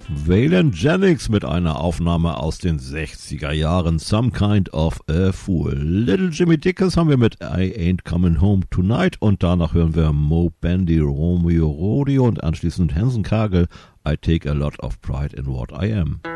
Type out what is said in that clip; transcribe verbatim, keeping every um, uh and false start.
Waylon Jennings mit einer Aufnahme aus den sechziger Jahren, Some Kind of a Fool. Little Jimmy Dickens haben wir mit I Ain't Coming Home Tonight und danach hören wir Mo Bandy, Romeo Rodeo und anschließend Hanson Kagel, I Take a Lot of Pride in What I Am.